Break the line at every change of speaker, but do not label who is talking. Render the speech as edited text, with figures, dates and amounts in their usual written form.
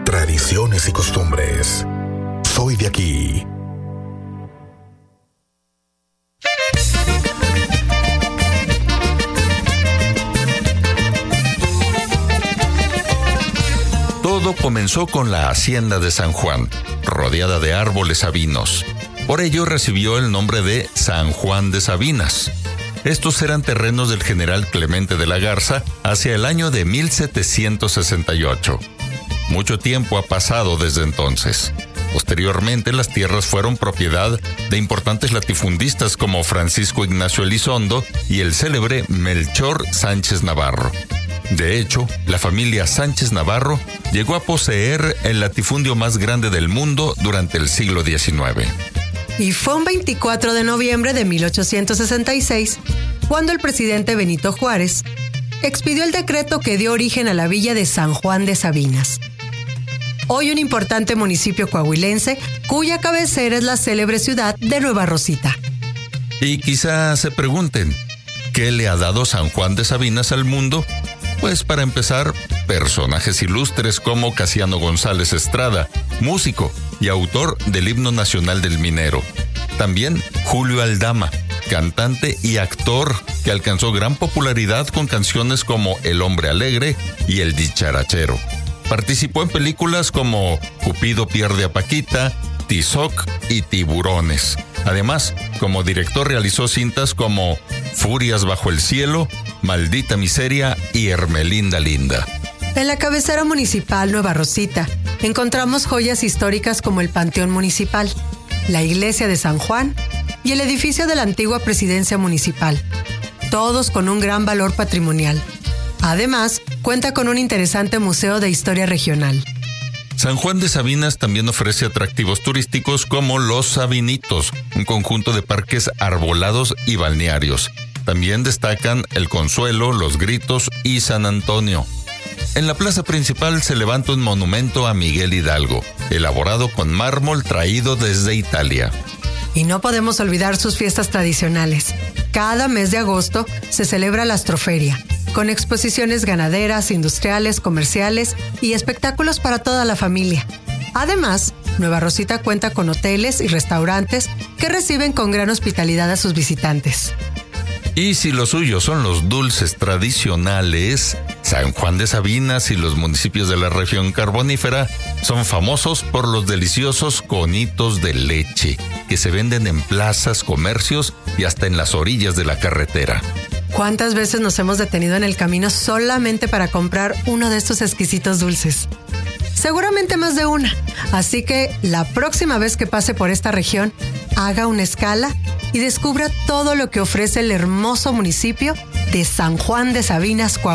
tradiciones y costumbres. Soy de aquí.
Todo comenzó con la hacienda de San Juan, rodeada de árboles sabinos. Por ello recibió el nombre de San Juan de Sabinas. Estos eran terrenos del general Clemente de la Garza hacia el año de 1768. Mucho tiempo ha pasado desde entonces. Posteriormente, las tierras fueron propiedad de importantes latifundistas como Francisco Ignacio Elizondo y el célebre Melchor Sánchez Navarro. De hecho, la familia Sánchez Navarro llegó a poseer el latifundio más grande del mundo durante el siglo XIX.
Y fue un 24 de noviembre de 1866 cuando el presidente Benito Juárez expidió el decreto que dio origen a la villa de San Juan de Sabinas. Hoy un importante municipio coahuilense cuya cabecera es la célebre ciudad de Nueva Rosita.
Y quizá se pregunten, ¿qué le ha dado San Juan de Sabinas al mundo? Pues para empezar, personajes ilustres como Casiano González Estrada, músico y autor del himno nacional del minero. También Julio Aldama, cantante y actor que alcanzó gran popularidad con canciones como El Hombre Alegre y El Dicharachero. Participó en películas como Cupido pierde a Paquita, Tizoc y Tiburones. Además, como director realizó cintas como Furias bajo el cielo, Maldita miseria y Hermelinda linda.
En la cabecera municipal Nueva Rosita encontramos joyas históricas como el Panteón Municipal, la Iglesia de San Juan y el edificio de la antigua Presidencia Municipal, todos con un gran valor patrimonial. Además, cuenta con un interesante museo de historia regional.
San Juan de Sabinas también ofrece atractivos turísticos como Los Sabinitos, un conjunto de parques arbolados y balnearios. También destacan El Consuelo, Los Gritos y San Antonio. En la plaza principal se levanta un monumento a Miguel Hidalgo, elaborado con mármol traído desde Italia.
Y no podemos olvidar sus fiestas tradicionales. Cada mes de agosto se celebra la Astroferia, con exposiciones ganaderas, industriales, comerciales y espectáculos para toda la familia. Además, Nueva Rosita cuenta con hoteles y restaurantes que reciben con gran hospitalidad a sus visitantes.
Y si lo suyo son los dulces tradicionales, San Juan de Sabinas y los municipios de la región carbonífera son famosos por los deliciosos conitos de leche, que se venden en plazas, comercios y hasta en las orillas de la carretera.
¿Cuántas veces nos hemos detenido en el camino solamente para comprar uno de estos exquisitos dulces? Seguramente más de una. Así que la próxima vez que pase por esta región, haga una escala y descubra todo lo que ofrece el hermoso municipio de San Juan de Sabinas, Coahuila.